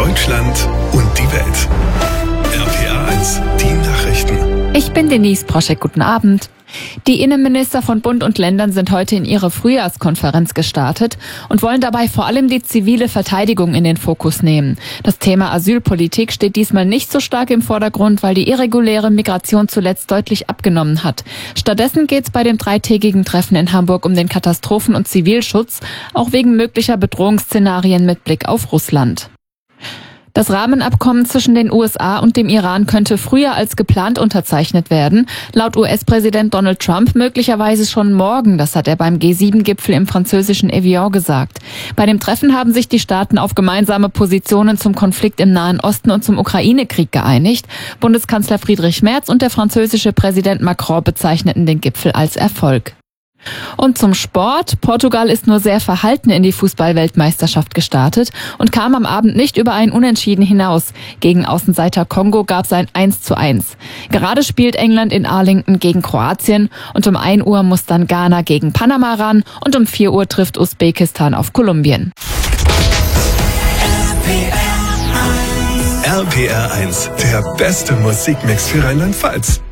Deutschland und die Welt. RPA 1, die Nachrichten. Ich bin Denise Proschek, guten Abend. Die Innenminister von Bund und Ländern sind heute in ihre Frühjahrskonferenz gestartet und wollen dabei vor allem die zivile Verteidigung in den Fokus nehmen. Das Thema Asylpolitik steht diesmal nicht so stark im Vordergrund, weil die irreguläre Migration zuletzt deutlich abgenommen hat. Stattdessen geht es bei dem dreitägigen Treffen in Hamburg um den Katastrophen- und Zivilschutz, auch wegen möglicher Bedrohungsszenarien mit Blick auf Russland. Das Rahmenabkommen zwischen den USA und dem Iran könnte früher als geplant unterzeichnet werden. Laut US-Präsident Donald Trump möglicherweise schon morgen. Das hat er beim G7-Gipfel im französischen Evian gesagt. Bei dem Treffen haben sich die Staaten auf gemeinsame Positionen zum Konflikt im Nahen Osten und zum Ukraine-Krieg geeinigt. Bundeskanzler Friedrich Merz und der französische Präsident Macron bezeichneten den Gipfel als Erfolg. Und zum Sport. Portugal ist nur sehr verhalten in die Fußball-Weltmeisterschaft gestartet und kam am Abend nicht über ein Unentschieden hinaus. Gegen Außenseiter Kongo gab es ein 1:1. Gerade spielt England in Arlington gegen Kroatien und um 1 Uhr muss dann Ghana gegen Panama ran und um 4 Uhr trifft Usbekistan auf Kolumbien. RPR 1, der beste Musikmix für Rheinland-Pfalz.